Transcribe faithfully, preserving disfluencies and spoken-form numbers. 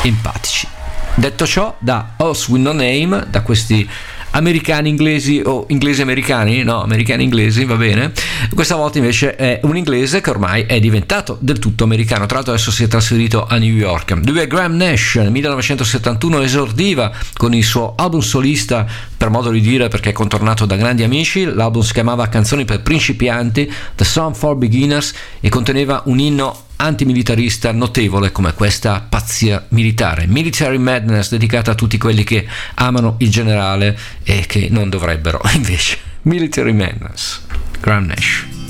empatici. Detto ciò, da House with No Name, da questi americani inglesi o inglesi americani, no, americani inglesi, va bene, questa volta invece è un inglese che ormai è diventato del tutto americano, tra l'altro adesso si è trasferito a New York. Lui è Graham Nash, nel millenovecentosettantuno esordiva con il suo album solista, per modo di dire, perché è contornato da grandi amici. L'album si chiamava Canzoni per principianti, The Song for Beginners, e conteneva un inno antimilitarista notevole come questa pazzia militare, Military Madness, dedicata a tutti quelli che amano il generale e che non dovrebbero invece. Military Madness, Graham Nash.